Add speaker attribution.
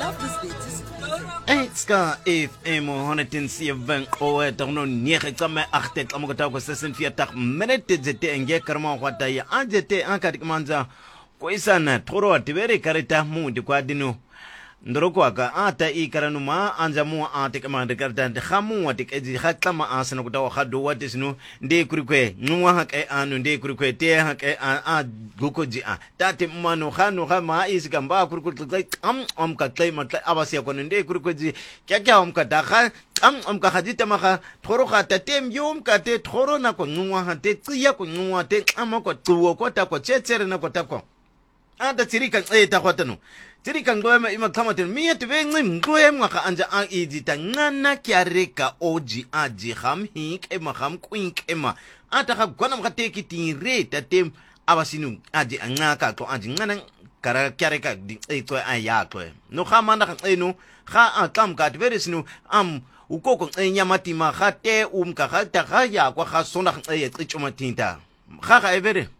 Speaker 1: Ska FM 107 o tagno niege tsame achte tsamogota ko 44 minute zete enge karma kwata ya anjete ankati manza ko isana toro atibere kareta mu di kwadino ndoroko aka ata ikaranu ma anja mu ate kamande karta khamu watik eji khatlama asana ko tawa khado watisnu nde kurikwe nwa hake anu nde kurikwe te hake a gukoji a tate mano khanu khama isikamba kurikwe am ka tlay matla abasiya ko nde kurikwe kyakya am ka dakha am ka khadita makha thoro khata tem yom ka te thoro na ko nwa ha te tsiya ko nwa te amako tuwo ko ta ko chetsere na ko ta ko anda tsirika ta khotano tsirika ngoema ima kamaten miya tbengi ngoema ka anja a idita ngana kyareka oji aji kham hik ema kham kwink ema ata ka gwana mkateki tinre tatem abasinu aji ngaka to aji ngana kara kyareka di eto ayatwe no khamanda ka eno kha atam ka tberesinu am ukoko nyamati ma khate ka khata kha ya kwa kha sona kha ye tsichuma tinta kha evere